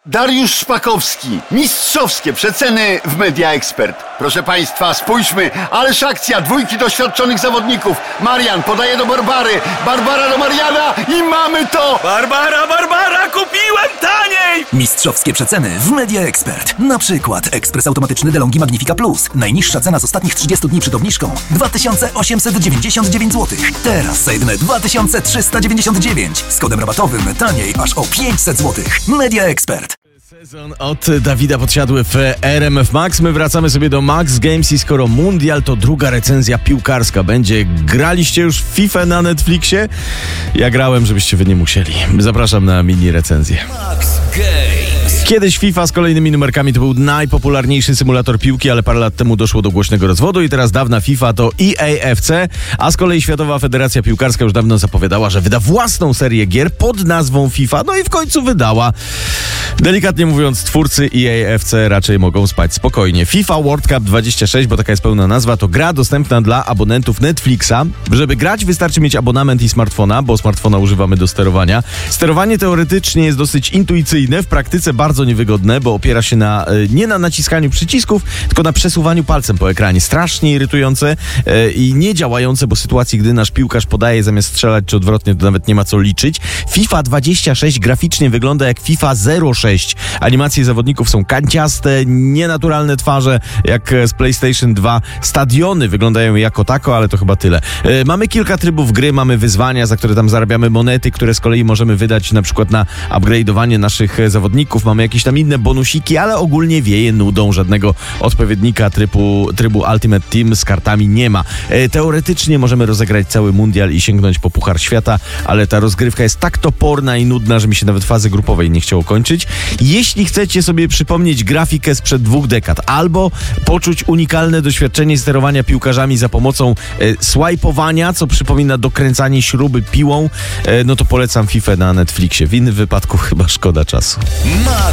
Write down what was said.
Dariusz Szpakowski. Mistrzowskie przeceny w Media Expert. Proszę Państwa, spójrzmy, ależ akcja, dwójki doświadczonych zawodników. Marian podaje do Barbary, Barbara do Mariana i mamy to! Barbara, kupiłem taniej! Mistrzowskie przeceny w Media Expert. Na przykład ekspres automatyczny DeLonghi Magnifica Plus. Najniższa cena z ostatnich 30 dni przed obniżką 2899 zł. Teraz za jedyne 2399. Z kodem rabatowym taniej aż o 500 zł. Media Expert. Sezon od Dawida Podsiadły w RMF Max. My wracamy sobie do Max Games i skoro Mundial to druga recenzja piłkarska będzie. Graliście już w FIFA na Netflixie? Ja grałem, żebyście wy nie musieli. Zapraszam na mini recenzję. Max Games. Kiedyś FIFA z kolejnymi numerkami to był najpopularniejszy symulator piłki, ale parę lat temu doszło do głośnego rozwodu i teraz dawna FIFA to EAFC, a z kolei Światowa Federacja Piłkarska już dawno zapowiadała, że wyda własną serię gier pod nazwą FIFA, no i w końcu wydała. Delikatnie mówiąc, twórcy EAFC raczej mogą spać spokojnie. FIFA World Cup 26, bo taka jest pełna nazwa, to gra dostępna dla abonentów Netflixa. Żeby grać, wystarczy mieć abonament i smartfona, bo smartfona używamy do sterowania. Sterowanie teoretycznie jest dosyć intuicyjne, w praktyce bardzo niewygodne, bo opiera się nie na naciskaniu przycisków, tylko na przesuwaniu palcem po ekranie. Strasznie irytujące i niedziałające, bo w sytuacji, gdy nasz piłkarz podaje zamiast strzelać, czy odwrotnie, to nawet nie ma co liczyć. FIFA 26 graficznie wygląda jak FIFA 06. Animacje zawodników są kanciaste, nienaturalne twarze, jak z PlayStation 2. Stadiony wyglądają jako tako, ale to chyba tyle. Mamy kilka trybów gry, mamy wyzwania, za które tam zarabiamy monety, które z kolei możemy wydać na przykład na upgrade'owanie naszych zawodników. Mamy jakieś tam inne bonusiki, ale ogólnie wieje nudą. Żadnego odpowiednika trybu Ultimate Team z kartami nie ma. Teoretycznie możemy rozegrać cały mundial i sięgnąć po Puchar Świata, ale ta rozgrywka jest tak toporna i nudna, że mi się nawet fazy grupowej nie chciało kończyć. Jeśli chcecie sobie przypomnieć grafikę sprzed 2 dekad albo poczuć unikalne doświadczenie sterowania piłkarzami za pomocą swajpowania, co przypomina dokręcanie śruby piłą, no to polecam FIFA na Netflixie. W innym wypadku chyba szkoda czasu. Max